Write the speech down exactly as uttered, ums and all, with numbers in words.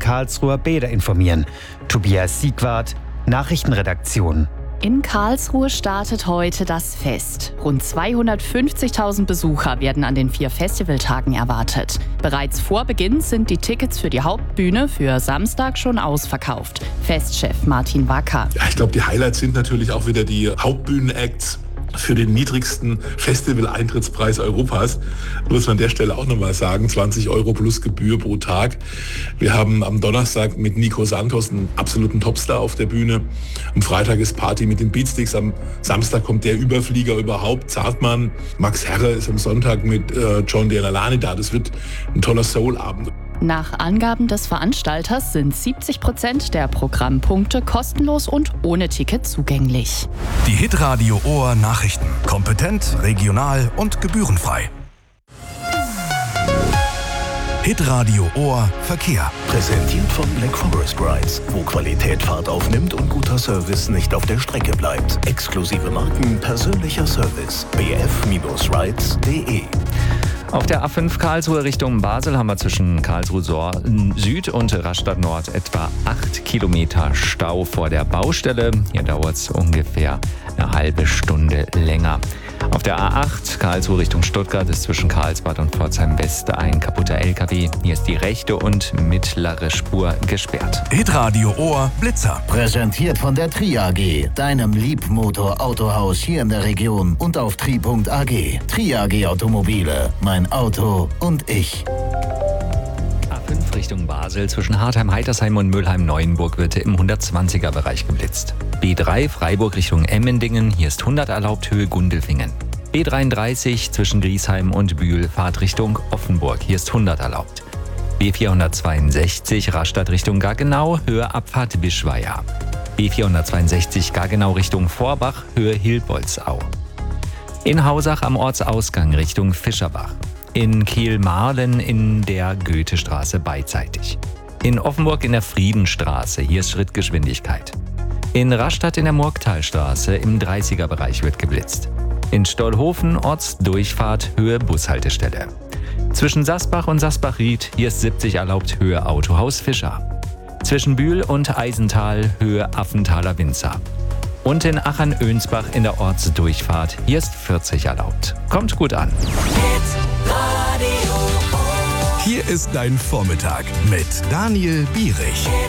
Karlsruher Bäder informieren. Tobias Siegwart, Nachrichtenredaktion. In Karlsruhe startet heute das Fest. Rund zweihundertfünfzigtausend Besucher werden an den vier Festivaltagen erwartet. Bereits vor Beginn sind die Tickets für die Hauptbühne für Samstag schon ausverkauft. Festchef Martin Wacker. Ja, ich glaube, die Highlights sind natürlich auch wieder die Hauptbühnen-Acts für den niedrigsten Festival-Eintrittspreis Europas. Muss man an der Stelle auch nochmal sagen, zwanzig Euro plus Gebühr pro Tag. Wir haben am Donnerstag mit Nico Santos einen absoluten Topstar auf der Bühne. Am Freitag ist Party mit den Beatsticks. Am Samstag kommt der Überflieger überhaupt, Zartmann. Max Herre ist am Sonntag mit äh, John Delaney da. Das wird ein toller Soul-Abend. Nach Angaben des Veranstalters sind siebzig Prozent der Programmpunkte kostenlos und ohne Ticket zugänglich. Die Hitradio Ohr Nachrichten. Kompetent, regional und gebührenfrei. Hitradio Ohr Verkehr. Präsentiert von Black Forest Rides, wo Qualität Fahrt aufnimmt und guter Service nicht auf der Strecke bleibt. Exklusive Marken, persönlicher Service. b f rides punkt de. Auf der A fünf Karlsruhe Richtung Basel haben wir zwischen Karlsruhe Süd und Rastatt Nord etwa acht Kilometer Stau vor der Baustelle. Hier dauert es ungefähr eine halbe Stunde länger. Auf der A acht Karlsruhe Richtung Stuttgart ist zwischen Karlsbad und Pforzheim West ein kaputter L K W. Hier ist die rechte und mittlere Spur gesperrt. Hitradio Ohr Blitzer. Präsentiert von der Tri A G, deinem Liebmotor-Autohaus hier in der Region und auf tri punkt a g. Tri A G Automobile, mein Auto und ich. A fünf Richtung Basel zwischen Hartheim-Heitersheim und Mülheim-Neuenburg wird im hundertzwanziger Bereich geblitzt. B drei Freiburg Richtung Emmendingen, hier ist hundert erlaubt, Höhe Gundelfingen. B dreiunddreißig zwischen Griesheim und Bühl, Fahrt Richtung Offenburg, hier ist hundert erlaubt. B vierhundertzweiundsechzig Rastatt Richtung Gaggenau, Höhe Abfahrt Bischweier. B vierhundertzweiundsechzig Gaggenau Richtung Vorbach, Höhe Hilbolzau. In Hausach am Ortsausgang Richtung Fischerbach. In Kiel-Marlen in der Goethestraße beidseitig. In Offenburg in der Friedenstraße, hier ist Schrittgeschwindigkeit. In Rastatt in der Murgtalstraße im dreißiger Bereich wird geblitzt. In Stollhofen Ortsdurchfahrt Höhe Bushaltestelle. Zwischen Sasbach und Sasbach-Ried, hier ist siebzig erlaubt, Höhe Autohaus Fischer. Zwischen Bühl und Eisental Höhe Affenthaler Winzer. Und in Achern-Önsbach in der Ortsdurchfahrt, hier ist vierzig erlaubt. Kommt gut an. Hier ist dein Vormittag mit Daniel Bierich.